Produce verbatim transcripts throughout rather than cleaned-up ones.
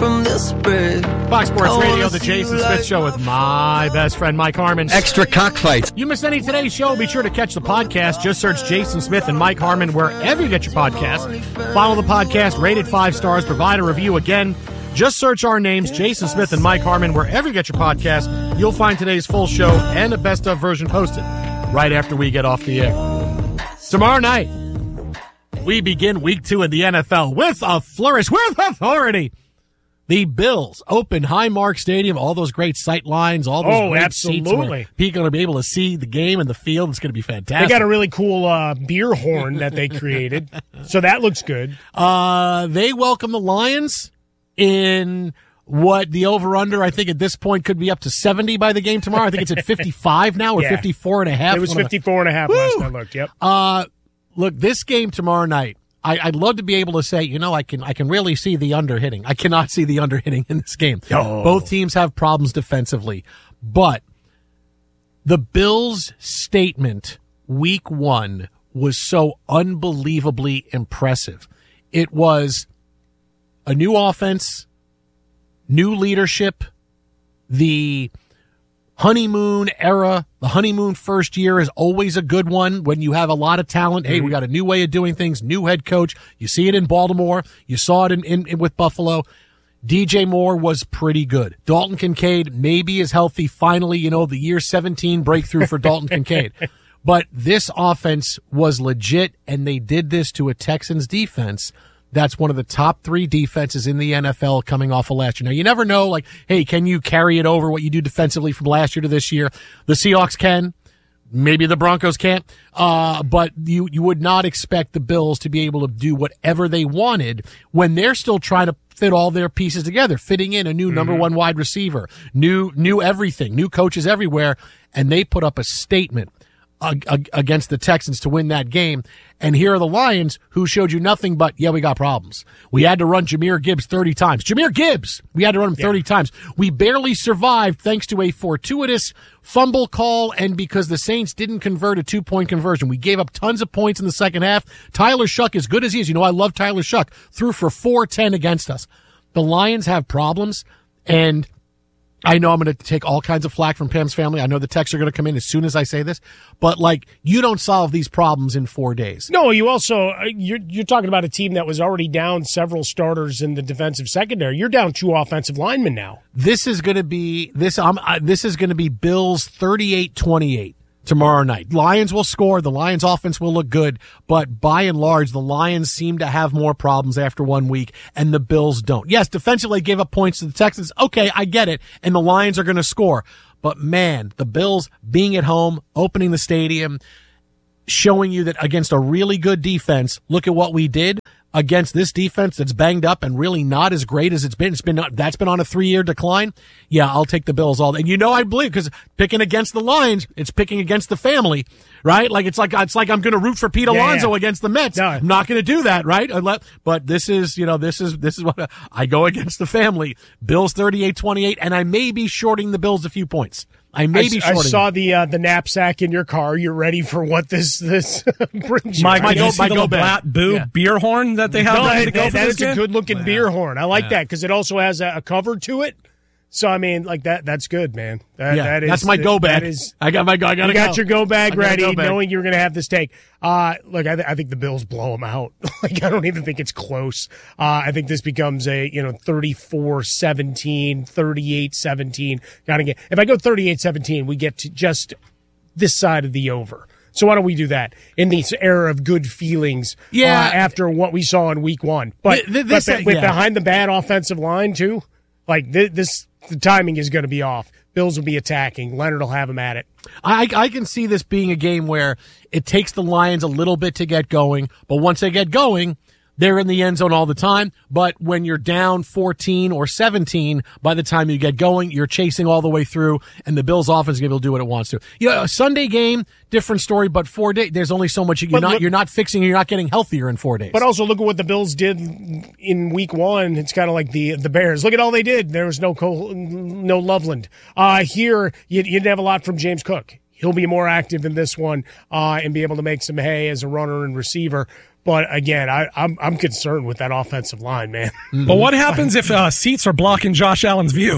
from this bridge. Fox Sports Radio, the Jason Smith like Show with my best friend Mike Harmon. Extra cockfights. You missed any today's show? Be sure to catch the podcast. Just search Jason Smith and Mike Harmon wherever you get your podcast. Follow the podcast, rate it five stars, provide a review. Again, just search our names, Jason Smith and Mike Harmon, wherever you get your podcast. You'll find today's full show and a best of version posted right after we get off the air. Tomorrow night, we begin week two in the N F L with a flourish, with authority. The Bills open Highmark Stadium, all those great sight lines, all those oh, great absolutely. seats where people are going to be able to see the game and the field. It's going to be fantastic. They got a really cool uh, beer horn that they created, so that looks good. Uh, they welcome the Lions in what the over-under, I think at this point, could be up to seventy by the game tomorrow. I think it's at fifty-five now or yeah. fifty-four and a half. It was fifty-four and a half last I looked, yep. Uh, look, this game tomorrow night, I, I'd love to be able to say, you know, I can I can really see the under hitting. I cannot see the under hitting in this game. Oh. Both teams have problems defensively. But the Bills' statement week one was so unbelievably impressive. It was a new offense, new leadership, the honeymoon era, the honeymoon first year is always a good one when you have a lot of talent. Hey, we got a new way of doing things, new head coach. You see it in Baltimore. You saw it in, in, in with Buffalo. D J Moore was pretty good. Dalton Kincaid maybe is healthy. Finally, you know, the year seventeen breakthrough for Dalton Kincaid. But this offense was legit, and they did this to a Texans defense that's one of the top three defenses in the N F L coming off of last year. Now, you never know, like, hey, can you carry it over what you do defensively from last year to this year? The Seahawks can. Maybe the Broncos can't. Uh, but you, you would not expect the Bills to be able to do whatever they wanted when they're still trying to fit all their pieces together, fitting in a new mm-hmm. number one wide receiver, new, new everything, new coaches everywhere. And they put up a statement against the Texans to win that game. And here are the Lions, who showed you nothing but, yeah, we got problems. We had to run Jahmyr Gibbs thirty times. Jahmyr Gibbs! We had to run him thirty yeah. times. We barely survived thanks to a fortuitous fumble call and because the Saints didn't convert a two-point conversion. We gave up tons of points in the second half. Tyler Shuck, as good as he is, you know I love Tyler Shuck, threw for four ten against us. The Lions have problems, and I know I'm going to take all kinds of flack from Pam's family. I know the texts are going to come in as soon as I say this. But, like, you don't solve these problems in four days. No, you also you're, – you're talking about a team that was already down several starters in the defensive secondary. You're down two offensive linemen now. This is going to be – this um, uh, this is going to be Bills thirty-eight twenty-eight. Tomorrow night. Lions will score. The Lions offense will look good. But by and large, the Lions seem to have more problems after one week, and the Bills don't. Yes, defensively gave up points to the Texans. Okay, I get it. And the Lions are going to score. But man, the Bills being at home, opening the stadium, showing you that against a really good defense, look at what we did. Against this defense that's banged up and really not as great as it's been. It's been, that's been on a three-year decline. Yeah, I'll take the Bills all day. And you know I believe, because picking against the Lions, it's picking against the family, right? Like, it's like, it's like I'm going to root for Pete Alonso yeah. against the Mets. No. I'm not going to do that, right? But this is, you know, this is, this is what I go against the family. Bills thirty-eight twenty-eight, and I may be shorting the Bills a few points. I may I, be I shorting saw it. the uh, the knapsack in your car. You're ready for what this this brings you. My, my, go, my go go black boo yeah. beer horn that they have no, ready to go that, for that this is a game? good looking wow. beer horn. I like yeah. that because it also has a, a cover to it. So I mean, like that. That's good, man. That, yeah, that is, that's my go bag. That is, I got my. I got. You got go. your go bag ready, go bag. knowing you're going to have this take. Uh, look, I, th- I think the Bills blow them out. Like I don't even think it's close. Uh, I think this becomes a you know thirty-four seventeen, thirty-eight seventeen kind of game. If I go thirty-eight seventeen, we get to just this side of the over. So why don't we do that in this era of good feelings? Yeah. Uh, after what we saw in week one, but, th- th- this, but th- with yeah. behind the bad offensive line too, like th- this, the timing is going to be off. Bills will be attacking. Leonard will have them at it. I, I can see this being a game where it takes the Lions a little bit to get going, but once they get going, they're in the end zone all the time. But when you're down fourteen or seventeen, by the time you get going, you're chasing all the way through, and the Bills' offense is going to be able to do what it wants to. You know, a Sunday game, different story, but four days, there's only so much. You're but not, look, you're not fixing, you're not getting healthier in four days. But also look at what the Bills did in week one. It's kind of like the the Bears. Look at all they did. There was no Cole, no Loveland. Uh, here, you, you didn't have a lot from James Cook. He'll be more active in this one uh, and be able to make some hay as a runner and receiver. But again, I, I'm I'm concerned with that offensive line, man. But what happens if uh, seats are blocking Josh Allen's view?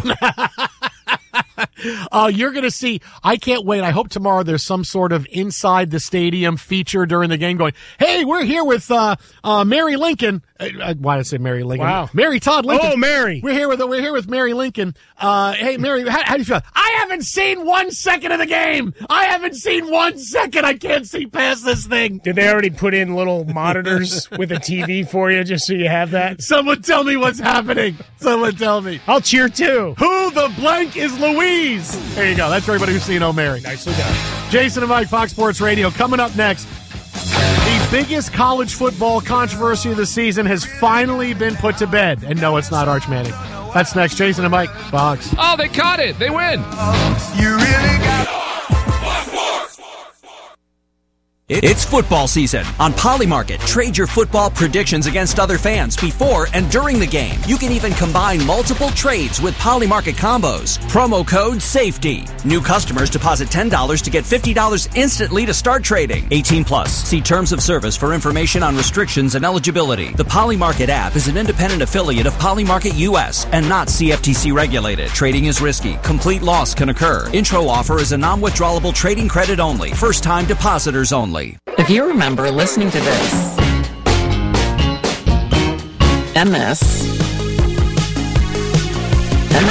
Uh, you're going to see, I can't wait. I hope tomorrow there's some sort of inside the stadium feature during the game going, hey, we're here with uh, uh, Mary Lincoln. Uh, why did I say Mary Lincoln? Wow. Mary Todd Lincoln. Oh, Mary. We're here with we're here with Mary Lincoln. Uh, hey, Mary, how, how do you feel? I haven't seen one second of the game. I haven't seen one second. I can't see past this thing. Did they already put in little monitors with a T V for you just so you have that? Someone tell me what's happening. Someone tell me. I'll cheer too. Who the blank is Louise? There you go. That's for everybody who's seen Oh Mary. Nicely done. Jason and Mike, Fox Sports Radio. Coming up next, the biggest college football controversy of the season has finally been put to bed. And no, it's not Arch Manning. That's next. Jason and Mike, Fox. Oh, they caught it. They win. You really got It's football season. On Polymarket, trade your football predictions against other fans before and during the game. You can even combine multiple trades with Polymarket combos. Promo code SAFETY. New customers deposit ten dollars to get fifty dollars instantly to start trading. eighteen plus. See terms of service for information on restrictions and eligibility. The Polymarket app is an independent affiliate of Polymarket U S and not C F T C regulated. Trading is risky. Complete loss can occur. Intro offer is a non-withdrawable trading credit only. First time depositors only. If you remember listening to this, and this, and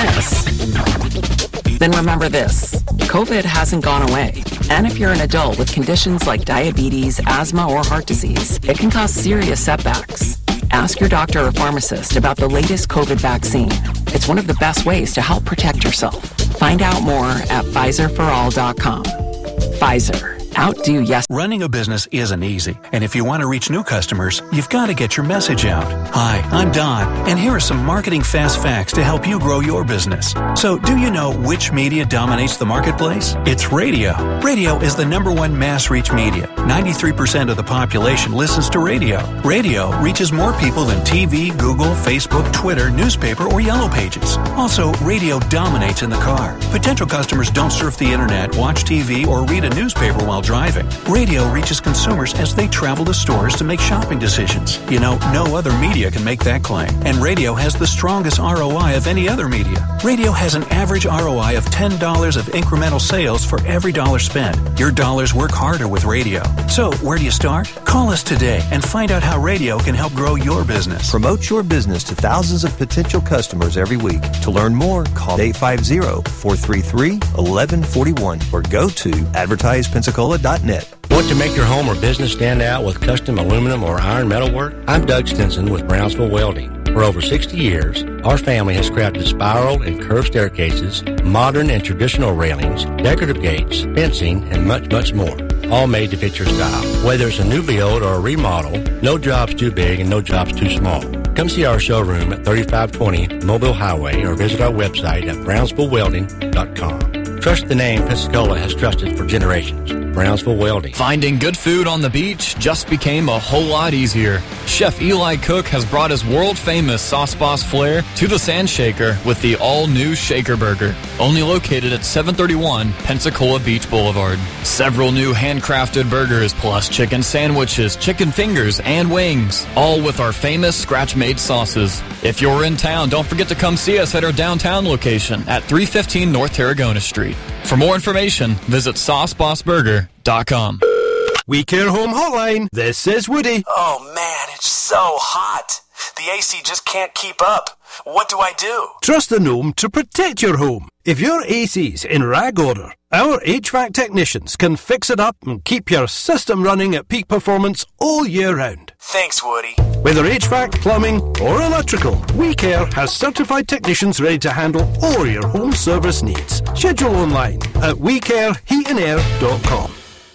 this, then remember this. COVID hasn't gone away. And if you're an adult with conditions like diabetes, asthma, or heart disease, it can cause serious setbacks. Ask your doctor or pharmacist about the latest COVID vaccine. It's one of the best ways to help protect yourself. Find out more at Pfizer for all dot com. Pfizer. Outdo yes. Running a business isn't easy, and if you want to reach new customers, you've got to get your message out. Hi, I'm Don, and here are some marketing fast facts to help you grow your business. So, do you know which media dominates the marketplace? It's radio. Radio is the number one mass reach media. ninety-three percent of the population listens to radio. Radio reaches more people than T V, Google, Facebook, Twitter, newspaper, or Yellow Pages. Also, radio dominates in the car. Potential customers don't surf the internet, watch T V, or read a newspaper while driving. Radio reaches consumers as they travel to stores to make shopping decisions. You know, no other media can make that claim. And radio has the strongest R O I of any other media. Radio has an average R O I of ten dollars of incremental sales for every dollar spent. Your dollars work harder with radio. So, where do you start? Call us today and find out how radio can help grow your business. Promote your business to thousands of potential customers every week. To learn more, call eight five zero, four three three, one one four one or go to advertise pensacola dot net. Want to make your home or business stand out with custom aluminum or iron metal work? I'm Doug Stinson with Brownsville Welding. For over sixty years, our family has crafted spiral and curved staircases, modern and traditional railings, decorative gates, fencing, and much, much more. All made to fit your style. Whether it's a new build or a remodel, no job's too big and no job's too small. Come see our showroom at thirty-five twenty Mobile Highway or visit our website at brownsville welding dot com. Trust the name Pensacola has trusted for generations. Brownsville Welding. Finding good food on the beach just became a whole lot easier. Chef Eli Cook has brought his world-famous Sauce Boss flair to the Sand Shaker with the all-new Shaker Burger, only located at seven thirty-one Pensacola Beach Boulevard. Several new handcrafted burgers plus chicken sandwiches, chicken fingers, and wings, all with our famous scratch-made sauces. If you're in town, don't forget to come see us at our downtown location at three fifteen North Tarragona Street. For more information, visit sauce boss burger dot com. We Care Home Hotline. This is Woody. Oh man, it's so hot. The A C just can't keep up. What do I do? Trust the gnome to protect your home. If your A C's in rag order, our H V A C technicians can fix it up and keep your system running at peak performance all year round. Thanks, Woody. Whether H V A C, plumbing, or electrical, We Care has certified technicians ready to handle all your home service needs. Schedule online at we care heat and air dot com.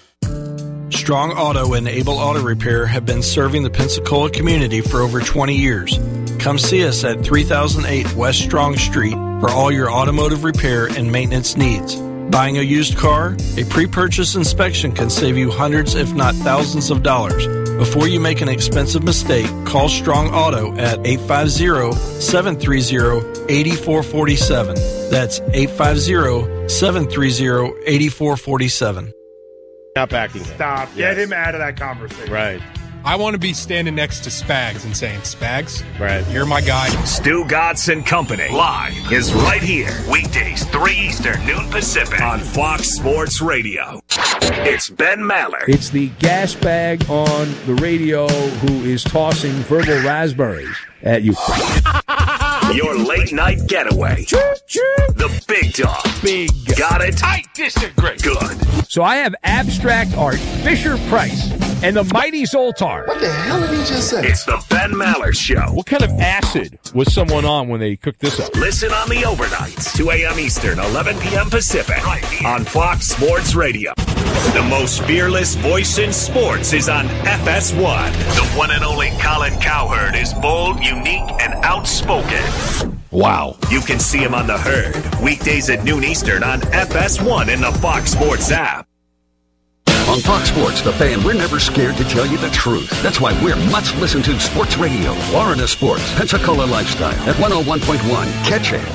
Strong Auto and Able Auto Repair have been serving the Pensacola community for over twenty years. Come see us at three thousand eight West Strong Street for all your automotive repair and maintenance needs. Buying a used car? A pre-purchase inspection can save you hundreds if not thousands of dollars. Before you make an expensive mistake, call Strong Auto at eight five zero, seven three zero, eight four four seven. That's eight five zero, seven three zero, eight four four seven. Stop acting. Stop. Yes. Get him out of that conversation. Right. I want to be standing next to Spags and saying, Spags, right. you're my guy. Stu Godson and Company live is right here. Weekdays, three Eastern, noon Pacific on Fox Sports Radio. It's Ben Maller. It's the gas bag on the radio who is tossing verbal raspberries at you. Your late night getaway. The big dog. Big. Got it? I disagree. Good. So I have abstract art, Fisher Price, and the mighty Zoltar. What the hell did he just say? It's the Ben Maller Show. What kind of acid was someone on when they cooked this up? Listen on the overnights, two a.m. Eastern, eleven p.m. Pacific, right here on Fox Sports Radio. The most fearless voice in sports is on F S one. The one and only Colin Cowherd is bold, unique, and outspoken. Wow. You can see him on The Herd, weekdays at noon Eastern on F S one and the Fox Sports app. On Fox Sports, The Fan, we're never scared to tell you the truth. That's why we're much listened to sports radio. Florida Sports, Pensacola Lifestyle at one oh one point one. Catch it.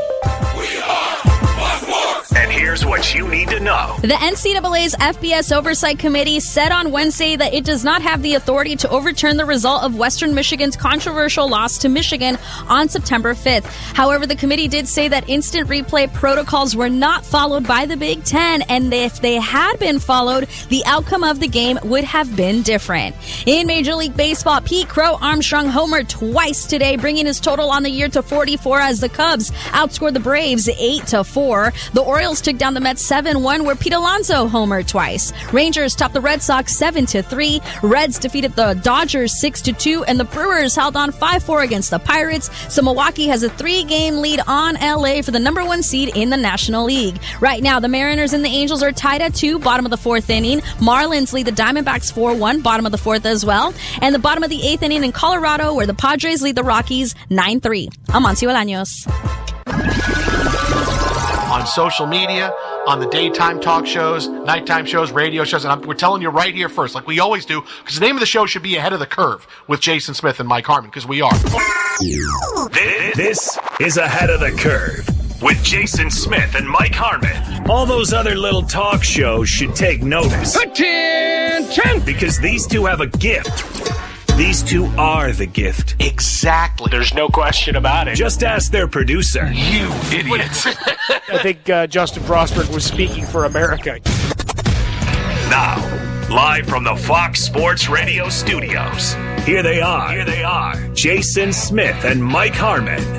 And here's what you need to know. The N C double A's F B S Oversight Committee said on Wednesday that it does not have the authority to overturn the result of Western Michigan's controversial loss to Michigan on September fifth. However, the committee did say that instant replay protocols were not followed by the Big Ten, and if they had been followed, the outcome of the game would have been different. In Major League Baseball, Pete Crow Armstrong homered twice today, bringing his total on the year to forty-four as the Cubs outscored the Braves eight to four. The Orioles took down the Mets seven one, where Pete Alonso homered twice. Rangers topped the Red Sox seven to three. Reds defeated the Dodgers six to two, and the Brewers held on five four against the Pirates. So Milwaukee has a three-game lead on L A for the number one seed in the National League. Right now, the Mariners and the Angels are tied at two, bottom of the fourth inning. Marlins lead the Diamondbacks four one, bottom of the fourth as well. And the bottom of the eighth inning in Colorado, where the Padres lead the Rockies nine three. I'm Amancio Bolaños. On social media, on the daytime talk shows, nighttime shows, radio shows, and I'm, we're telling you right here first, like we always do, because the name of the show should be Ahead of the Curve with Jason Smith and Mike Harmon, because we are. This is Ahead of the Curve with Jason Smith and Mike Harmon. All those other little talk shows should take notice. Attention! Because these two have a gift. These two are the gift. Exactly. There's no question about it. Just ask their producer. You idiots. I think uh, Justin Frostberg was speaking for America. Now, live from the Fox Sports Radio studios, here they are. Here they are. Jason Smith and Mike Harmon.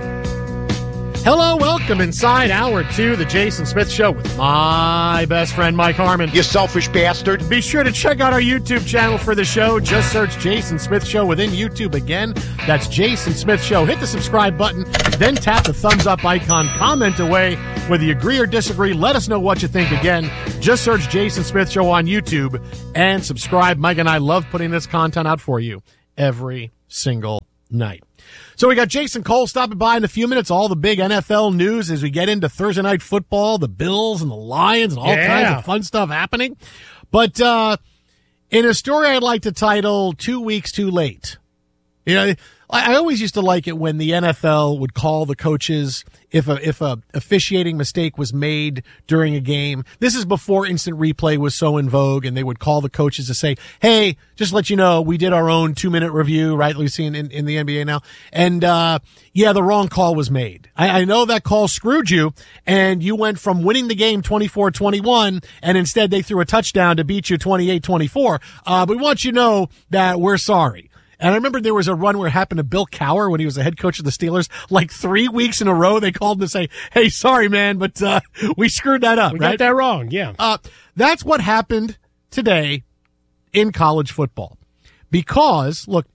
Hello, welcome inside hour two, the Jason Smith Show with my best friend, Mike Harmon. You selfish bastard. Be sure to check out our YouTube channel for the show. Just search Jason Smith Show within YouTube again. That's Jason Smith Show. Hit the subscribe button, then tap the thumbs up icon. Comment away whether you agree or disagree. Let us know what you think again. Just search Jason Smith Show on YouTube and subscribe. Mike and I love putting this content out for you every single night. So we got Jason Cole stopping by in a few minutes. All the big N F L news as we get into Thursday night football, the Bills and the Lions and all yeah. kinds of fun stuff happening. But uh, in a story I'd like to title Two Weeks Too Late. You know, I always used to like it when the N F L would call the coaches if a if a officiating mistake was made during a game. This is before instant replay was so in vogue, and they would call the coaches to say, hey, just let you know, we did our own two-minute review, right, we've seen in, in the N B A now, and uh yeah, the wrong call was made. I, I know that call screwed you, and you went from winning the game twenty-four twenty-one, and instead they threw a touchdown to beat you twenty-eight twenty-four. Uh, but we want you to know that we're sorry. And I remember there was a run where it happened to Bill Cowher when he was the head coach of the Steelers. Like three weeks in a row, they called him to say, hey, sorry, man, but uh we screwed that up, we right? got that wrong, yeah. Uh That's what happened today in college football. Because, look,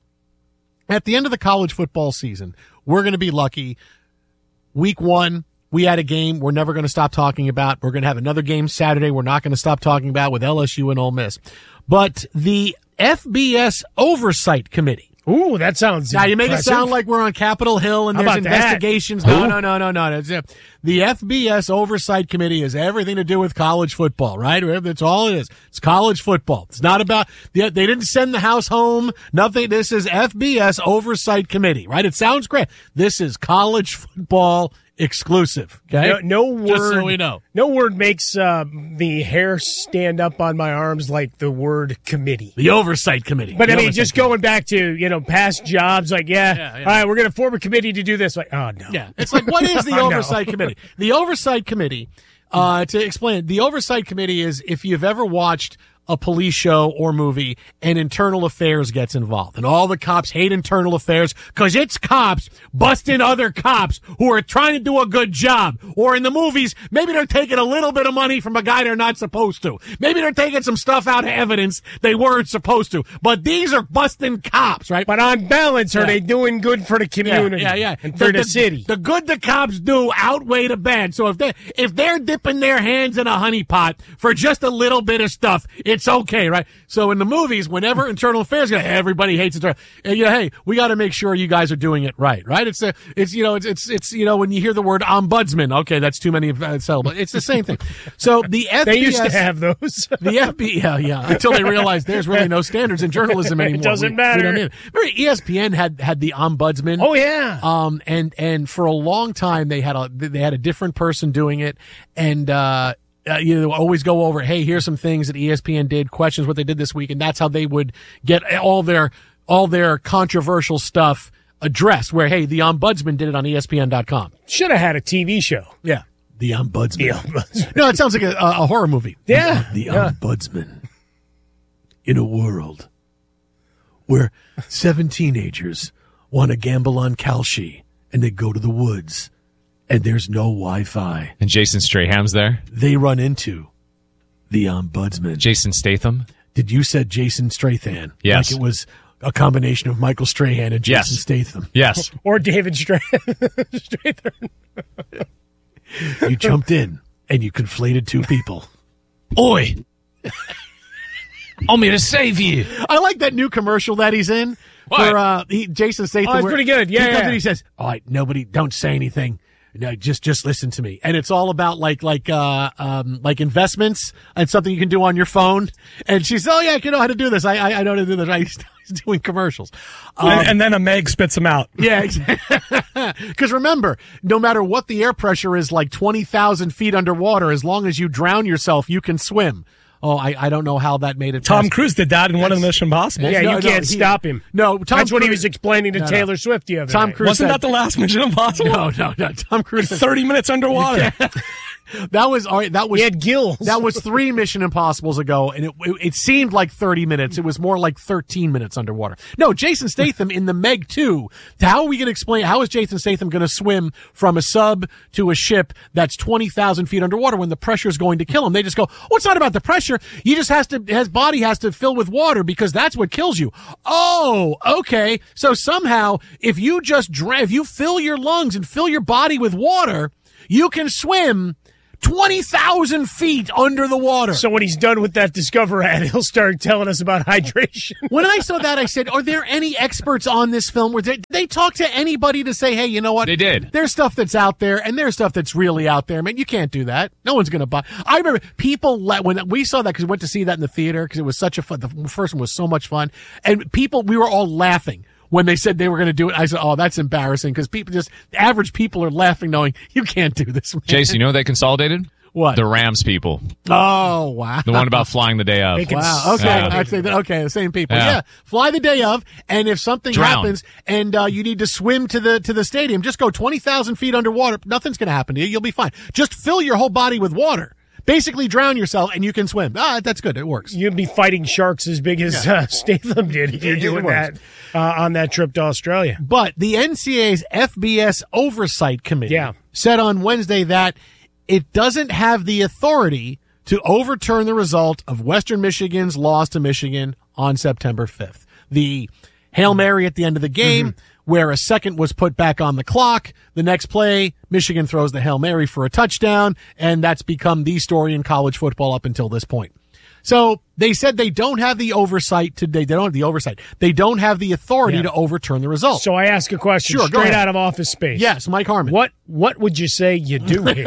at the end of the college football season, we're going to be lucky. Week one, we had a game we're never going to stop talking about. We're going to have another game Saturday we're not going to stop talking about with L S U and Ole Miss. But the F B S Oversight Committee. Ooh, that sounds Now, you make impressive. it sound like we're on Capitol Hill and How there's about that? investigations. No, no, no, no, no. It's, uh, the F B S Oversight Committee has everything to do with college football, right? That's all it is. It's college football. It's not about, they, they didn't send the House home. Nothing. This is F B S Oversight Committee, right? It sounds great. This is college football exclusive. Okay, No, no word. Just so we know. No word makes uh, the hair stand up on my arms like the word committee. The oversight committee. But The I mean, oversight just committee. going back to, you know, past jobs, like, yeah, Yeah, yeah. all right, we're going to form a committee to do this. Like, oh, no. Yeah, it's like, what is the No. oversight committee? The oversight committee, uh, to explain, the oversight committee is if you've ever watched a police show or movie and internal affairs gets involved and all the cops hate internal affairs because it's cops busting other cops who are trying to do a good job. Or in the movies, maybe they're taking a little bit of money from a guy they're not supposed to. Maybe they're taking some stuff out of evidence they weren't supposed to. But these are busting cops, right? But on balance, Yeah. are they doing good for the community? Yeah, yeah, yeah. And for the, the city? The good the cops do outweigh the bad. So if they if they're dipping their hands in a honey pot for just a little bit of stuff, it's okay, right? So in the movies, whenever internal affairs, everybody hates it. And, you know, hey, we got to make sure you guys are doing it right, right? It's a, it's you know, it's it's it's you know, when you hear the word ombudsman, okay, that's too many uh, syllables. It's the same thing. So the F B S, They used to have those. the F B I, yeah, yeah, until they realized there's really no standards in journalism It anymore. doesn't We- we matter. don't need it. Remember, E S P N had had the ombudsman. Oh, yeah. Um, and and for a long time they had a they had a different person doing it, and uh, uh, you know, always go over, hey, here's some things that E S P N did, questions what they did this week, and that's how they would get all their all their controversial stuff addressed. Where, hey, the ombudsman did it on E S P N dot com. Should have had a T V show. Yeah, the ombudsman. The ombudsman. No, it sounds like a, a horror movie. Yeah. The Yeah. ombudsman. In a world where seven teenagers want to gamble on Kalshi and they go to the woods and there's no Wi-Fi, And Jason Straham's there. they run into the ombudsman. Jason Statham. Did you said Jason Strahan? Yes. Like it was a combination of Michael Strahan and Jason Yes. Statham. Yes. Or David Stra- Strathern. You jumped in and you conflated two people. Oi! I'm here to save you. I like that new commercial that he's in What? for uh, he, Jason Statham. Oh, it's where pretty good. Yeah, he comes yeah. and he says, "All right, nobody, don't say anything. No, just just listen to me." And it's all about like like uh um like investments and something you can do on your phone. And she's, "Oh yeah, I know how to do this. I I, I know how to do this." I, he's doing commercials. Um, and, and then a Meg spits him out. Yeah, because remember, no matter what the air pressure is, like twenty thousand feet underwater, as long as you drown yourself, you can swim. Oh, I, I don't know how that made it. Tom past- Cruise did that in one of the Mission Impossible. Yeah, No, you no, can't he- stop him. No, Tom That's what he Cruise- was explaining to No, no. Taylor Swift the other Tom night. Cruise Wasn't said- that the last Mission Impossible? No, no, no. Tom Cruise said- thirty minutes underwater. That was all right. That was He had gills. That was three Mission Impossibles ago, and it, it it seemed like thirty minutes. It was more like thirteen minutes underwater. No, Jason Statham in the Meg two. How are we going to explain? How is Jason Statham going to swim from a sub to a ship that's twenty thousand feet underwater when the pressure is going to kill him? They just go, "Oh, it's not about the pressure. He just has to. His body has to fill with water because that's what kills you." Oh, okay. So somehow, if you just dra- if you fill your lungs and fill your body with water, you can swim twenty thousand feet under the water. So when he's done with that Discover ad, he'll start telling us about hydration. When I saw that, I said, are there any experts on this film? Where they, did they talk to anybody to say, hey, you know what? They did. There's stuff that's out there, and there's stuff that's really out there. Man, you can't do that. No one's going to buy. I remember people, let, when we saw that, because we went to see that in the theater, because it was such a fun, the first one was so much fun, and people, we were all laughing when they said they were going to do it. I said, oh, that's embarrassing, because people just, average people are laughing knowing, you can't do this, man. Jason, you know what they consolidated? What? The Rams people. Oh, wow. The one about flying the day of. Wow. Okay. Yeah. I'd say that, okay. The same people. Yeah. Yeah. Fly the day of. And if something Drown. happens and uh, you need to swim to the to the stadium, just go twenty thousand feet underwater. Nothing's going to happen to you. You'll be fine. Just fill your whole body with water. Basically drown yourself and you can swim. Ah, that's good. It works. You'd be fighting sharks as big as Yeah. uh, Statham did if you're It doing works. that uh, on that trip to Australia. But the N C A A's F B S Oversight Committee Yeah. said on Wednesday that it doesn't have the authority to overturn the result of Western Michigan's loss to Michigan on September fifth. The Hail Mary at the end of the game, Mm-hmm. where a second was put back on the clock. The next play, Michigan throws the Hail Mary for a touchdown, and that's become the story in college football up until this point. So they said they don't have the oversight today. They don't have the oversight. They don't have the authority Yeah. to overturn the result. So I ask a question Sure, go straight ahead. out of Office Space. Yes, Mike Harmon. What What would you say you do here?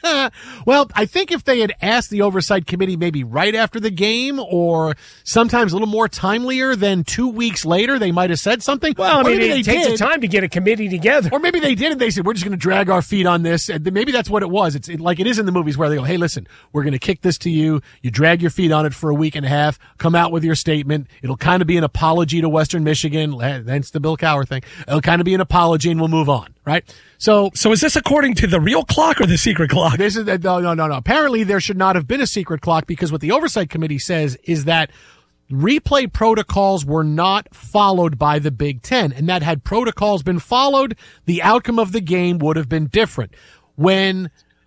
Well, I think if they had asked the oversight committee maybe right after the game or sometimes a little more timelier than two weeks later, they might have said something. Well, I Or mean, maybe it takes time to get a committee together. Or maybe they did and they said, we're just going to drag our feet on this. And maybe that's what it was. It's it, like it is in the movies where they go, hey, listen, we're going to kick this to you. You drag your feet on it for a week and a half, come out with your statement. It'll kind of be an apology to Western Michigan. Hence the Bill Cowher thing. It'll kind of be an apology and we'll move on, right? So, so is this according to the real clock or the secret clock? This is no, no, no, no. Apparently, there should not have been a secret clock because what the oversight committee says is that replay protocols were not followed by the Big Ten, and that had protocols been followed, the outcome of the game would have been different. When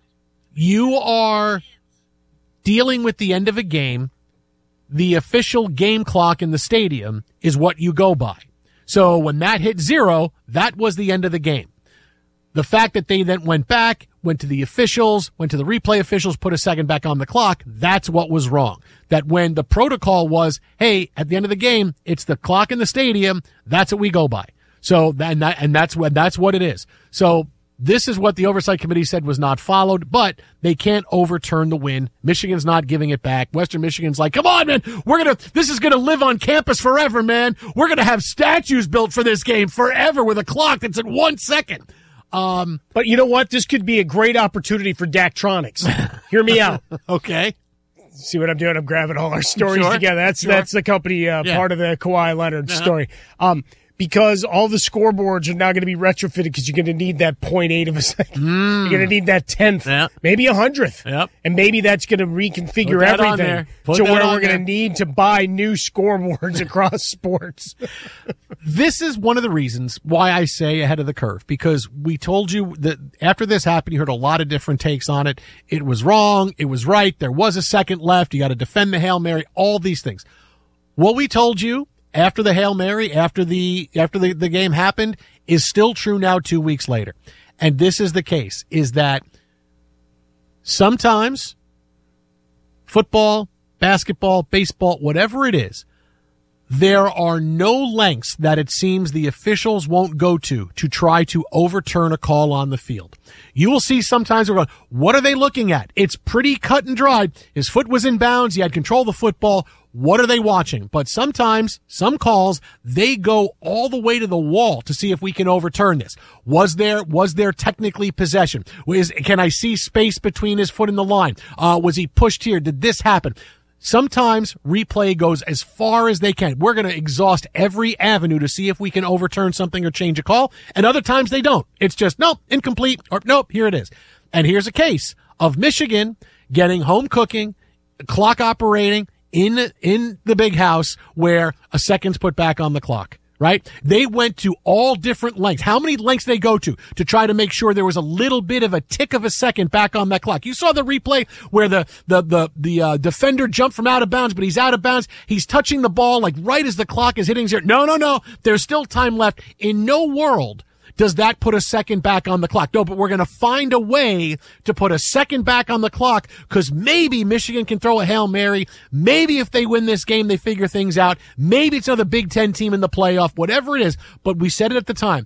you are dealing with the end of a game, the official game clock in the stadium is what you go by. So when that hit zero, that was the end of the game. The fact that they then went back, went to the officials, went to the replay officials, put a second back on the clock, that's what was wrong. That when the protocol was, hey, at the end of the game, it's the clock in the stadium, that's what we go by. So, and, that, and that's what, that's what it is. So this is what the oversight committee said was not followed, but they can't overturn the win. Michigan's not giving it back. Western Michigan's like, come on, man, we're going to, this is going to live on campus forever, man. We're going to have statues built for this game forever with a clock that's at one second. Um, but you know what? This could be a great opportunity for Daktronics. Hear me out. Okay. See what I'm doing? I'm grabbing all our stories Sure. together. That's Sure. that's the company uh, Yeah. part of the Kawhi Leonard Uh-huh. story. Um, because all the scoreboards are now going to be retrofitted because you're going to need that point eight of a second. Mm. You're going to need that tenth, maybe a hundredth, Yep. and maybe that's going to reconfigure Put that on everything there. Put to that where on we're going there. to need to buy new scoreboards across sports. This is one of the reasons why I say ahead of the curve, because we told you that after this happened, you heard a lot of different takes on it. It was wrong. It was right. There was a second left. You got to defend the Hail Mary, all these things. What we told you after the Hail Mary, after the, after the, the game happened is still true now two weeks later. And this is the case, is that sometimes football, basketball, baseball, whatever it is, there are no lengths that it seems the officials won't go to to try to overturn a call on the field. You will see sometimes we're going, what are they looking at? It's pretty cut and dried. His foot was in bounds. He had control of the football. What are they watching? But sometimes, some calls, they go all the way to the wall to see if we can overturn this. Was there, was there technically possession? Was, can I see space between his foot and the line? Uh, was he pushed here? Did this happen? Sometimes replay goes as far as they can. We're going to exhaust every avenue to see if we can overturn something or change a call. And other times they don't. It's just, nope, incomplete, or nope, here it is. And here's a case of Michigan getting home cooking, clock operating in, in the big house where a second's put back on the clock. Right? They went to all different lengths. How many lengths they go to to try to make sure there was a little bit of a tick of a second back on that clock. You saw the replay where the, the, the, the, uh, defender jumped from out of bounds, but he's out of bounds. He's touching the ball like right as the clock is hitting zero. No, no, no. There's still time left. In no world does that put a second back on the clock. No, but we're going to find a way to put a second back on the clock because maybe Michigan can throw a Hail Mary. Maybe if they win this game, they figure things out. Maybe it's another Big Ten team in the playoff, whatever it is. But we said it at the time.